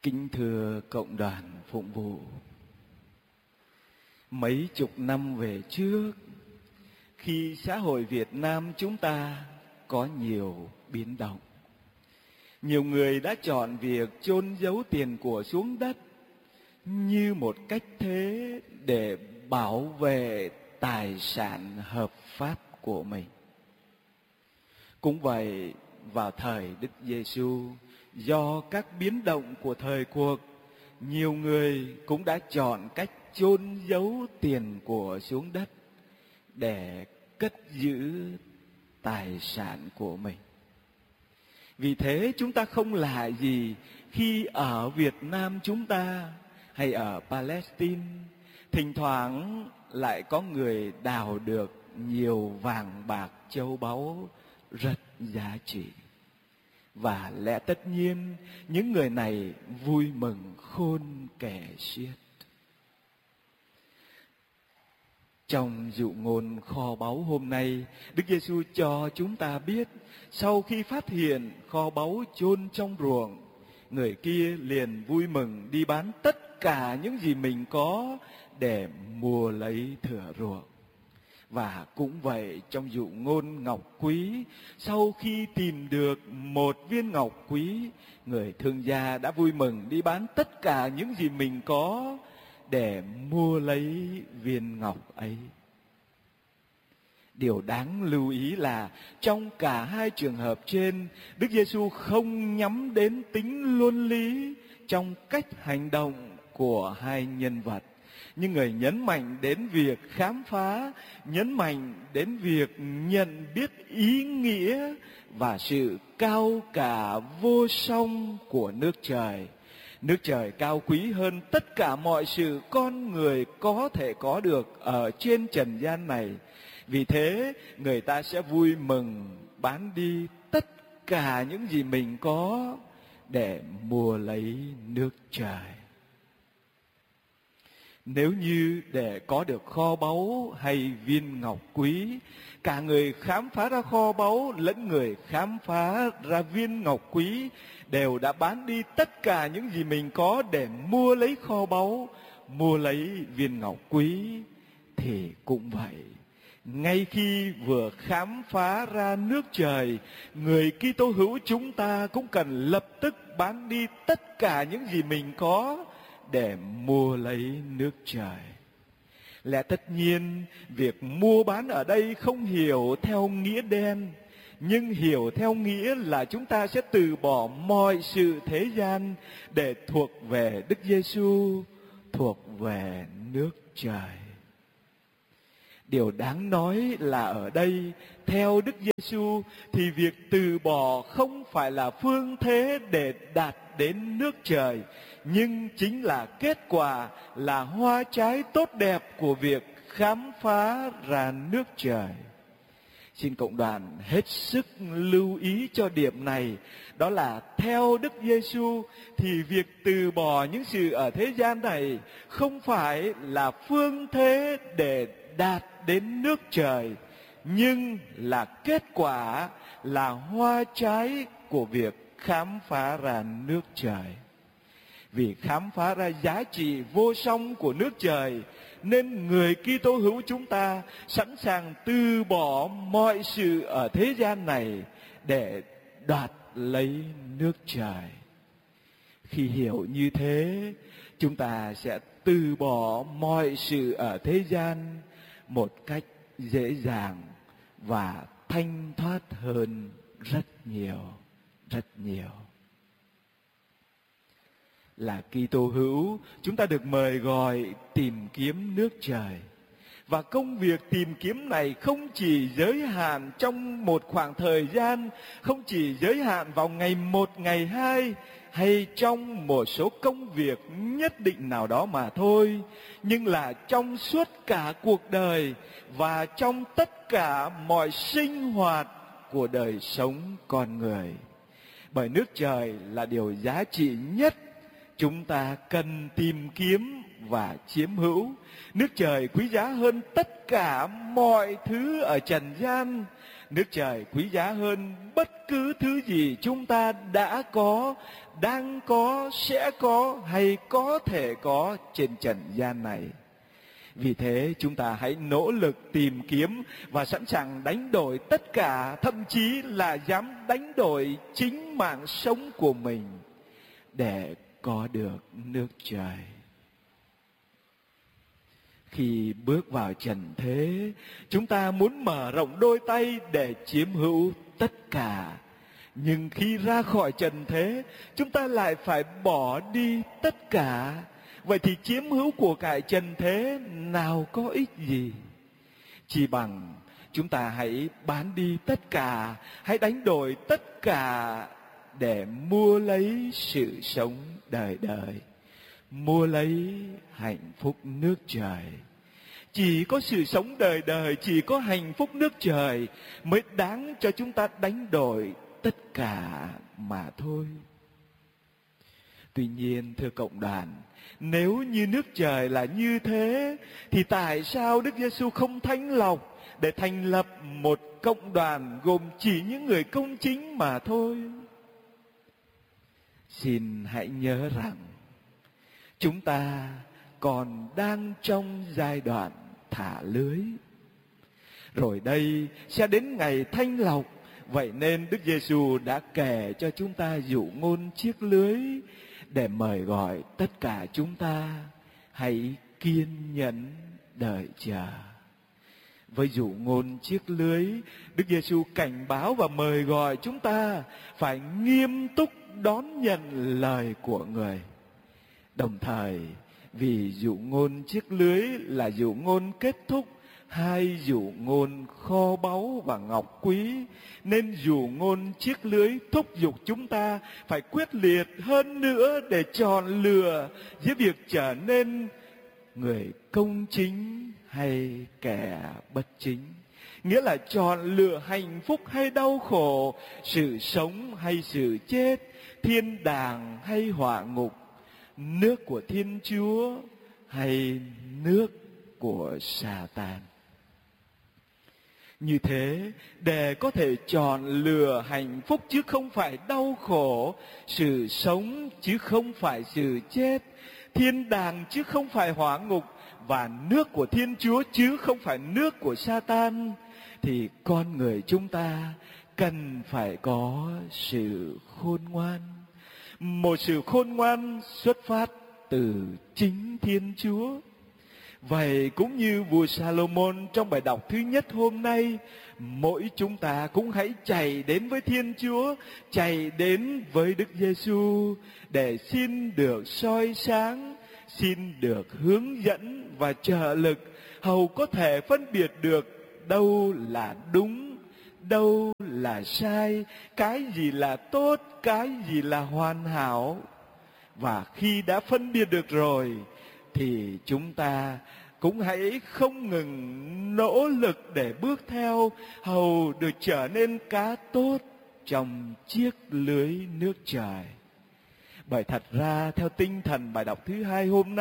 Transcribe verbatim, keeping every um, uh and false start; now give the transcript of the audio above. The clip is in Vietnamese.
Kính thưa cộng đoàn phụng vụ, mấy chục năm về trước, khi xã hội Việt Nam chúng ta có nhiều biến động, nhiều người đã chọn việc chôn giấu tiền của xuống đất như một cách thế để bảo vệ tài sản hợp pháp của mình. Cũng vậy, vào thời Đức Giêsu, do các biến động của thời cuộc, nhiều người cũng đã chọn cách chôn giấu tiền của xuống đất để cất giữ tài sản của mình. Vì thế chúng ta không lạ gì khi ở Việt Nam chúng ta hay ở Palestine, thỉnh thoảng lại có người đào được nhiều vàng bạc châu báu rất giá trị. Và lẽ tất nhiên những người này vui mừng khôn kể xiết. Trong dụ ngôn kho báu hôm nay, Đức Giêsu cho chúng ta biết, sau khi phát hiện kho báu chôn trong ruộng, người kia liền vui mừng đi bán tất cả những gì mình có để mua lấy thửa ruộng. Và cũng vậy, trong dụ ngôn ngọc quý, sau khi tìm được một viên ngọc quý, người thương gia đã vui mừng đi bán tất cả những gì mình có để mua lấy viên ngọc ấy. Điều đáng lưu ý là trong cả hai trường hợp trên, Đức Giêsu không nhắm đến tính luân lý trong cách hành động của hai nhân vật, nhưng người nhấn mạnh đến việc khám phá, nhấn mạnh đến việc nhận biết ý nghĩa và sự cao cả vô song của nước trời. Nước trời cao quý hơn tất cả mọi sự con người có thể có được ở trên trần gian này. Vì thế, người ta sẽ vui mừng bán đi tất cả những gì mình có để mua lấy nước trời. Nếu như để có được kho báu hay viên ngọc quý, cả người khám phá ra kho báu lẫn người khám phá ra viên ngọc quý đều đã bán đi tất cả những gì mình có để mua lấy kho báu, mua lấy viên ngọc quý, thì cũng vậy. Ngay khi vừa khám phá ra nước trời, người Kitô hữu chúng ta cũng cần lập tức bán đi tất cả những gì mình có để mua lấy nước trời. Lẽ tất nhiên, việc mua bán ở đây không hiểu theo nghĩa đen, nhưng hiểu theo nghĩa là chúng ta sẽ từ bỏ mọi sự thế gian để thuộc về Đức Giêsu, thuộc về nước trời. Điều đáng nói là ở đây, theo Đức Giêsu thì việc từ bỏ không phải là phương thế để đạt đến nước trời, nhưng chính là kết quả, là hoa trái tốt đẹp của việc khám phá ra nước trời. Xin cộng đoàn hết sức lưu ý cho điểm này, đó là theo Đức Giêsu thì việc từ bỏ những sự ở thế gian này không phải là phương thế để đạt đến nước trời, nhưng là kết quả, là hoa trái của việc khám phá ra nước trời. Vì khám phá ra giá trị vô song của nước trời, nên người Kitô hữu chúng ta sẵn sàng từ bỏ mọi sự ở thế gian này để đoạt lấy nước trời. Khi hiểu như thế, chúng ta sẽ từ bỏ mọi sự ở thế gian một cách dễ dàng và thanh thoát hơn rất nhiều, rất nhiều. Là Kitô hữu, chúng ta được mời gọi tìm kiếm nước trời. Và công việc tìm kiếm này không chỉ giới hạn trong một khoảng thời gian, không chỉ giới hạn vào ngày một, ngày hai, hay trong một số công việc nhất định nào đó mà thôi, nhưng là trong suốt cả cuộc đời và trong tất cả mọi sinh hoạt của đời sống con người. Bởi nước trời là điều giá trị nhất, chúng ta cần tìm kiếm và chiếm hữu. Nước trời quý giá hơn tất cả mọi thứ ở trần gian. Nước trời quý giá hơn bất cứ thứ gì chúng ta đã có, đang có, sẽ có hay có thể có trên trần gian này. Vì thế chúng ta hãy nỗ lực tìm kiếm và sẵn sàng đánh đổi tất cả, thậm chí là dám đánh đổi chính mạng sống của mình để có được nước trời. Khi bước vào trần thế, chúng ta muốn mở rộng đôi tay để chiếm hữu tất cả. Nhưng khi ra khỏi trần thế, chúng ta lại phải bỏ đi tất cả. Vậy thì chiếm hữu của cải trần thế nào có ích gì? Chỉ bằng chúng ta hãy bán đi tất cả, hãy đánh đổi tất cả để mua lấy sự sống đời đời, mua lấy hạnh phúc nước trời. Chỉ có sự sống đời đời, chỉ có hạnh phúc nước trời mới đáng cho chúng ta đánh đổi tất cả mà thôi. Tuy nhiên, thưa cộng đoàn, nếu như nước trời là như thế, thì tại sao Đức Giêsu không thanh lọc để thành lập một cộng đoàn gồm chỉ những người công chính mà thôi? Xin hãy nhớ rằng, chúng ta còn đang trong giai đoạn thả lưới. Rồi đây sẽ đến ngày thanh lọc. Vậy nên Đức Giêsu đã kể cho chúng ta dụ ngôn chiếc lưới để mời gọi tất cả chúng ta hãy kiên nhẫn đợi chờ. Với dụ ngôn chiếc lưới, Đức Giêsu cảnh báo và mời gọi chúng ta phải nghiêm túc đón nhận lời của người. Đồng thời, vì dụ ngôn chiếc lưới là dụ ngôn kết thúc hai dụ ngôn kho báu và ngọc quý, nên dụ ngôn chiếc lưới thúc giục chúng ta phải quyết liệt hơn nữa để chọn lựa giữa việc trở nên người công chính hay kẻ bất chính. Nghĩa là chọn lựa hạnh phúc hay đau khổ, sự sống hay sự chết, thiên đàng hay hỏa ngục, nước của Thiên Chúa hay nước của Sa-tan. Như thế, để có thể chọn lựa hạnh phúc chứ không phải đau khổ, sự sống chứ không phải sự chết, thiên đàng chứ không phải hỏa ngục, và nước của Thiên Chúa chứ không phải nước của Sa-tan, thì con người chúng ta cần phải có sự khôn ngoan. Một sự khôn ngoan xuất phát từ chính Thiên Chúa. Vậy cũng như vua Salomon trong bài đọc thứ nhất hôm nay, mỗi chúng ta cũng hãy chạy đến với Thiên Chúa, chạy đến với Đức Giêsu để xin được soi sáng, xin được hướng dẫn và trợ lực, hầu có thể phân biệt được đâu là đúng, đâu là sai, cái gì là tốt, cái gì là hoàn hảo. Và khi đã phân biệt được rồi, thì chúng ta cũng hãy không ngừng nỗ lực để bước theo, hầu được trở nên cá tốt trong chiếc lưới nước trời. Bởi thật ra theo tinh thần bài đọc thứ hai hôm nay,